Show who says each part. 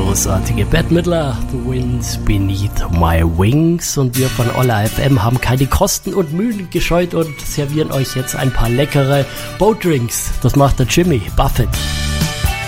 Speaker 1: großartige Bette Midler, The Winds Beneath My Wings, und wir von Olla FM haben keine Kosten und Mühen gescheut und servieren euch jetzt ein paar leckere Boatdrinks. Das macht der Jimmy Buffett.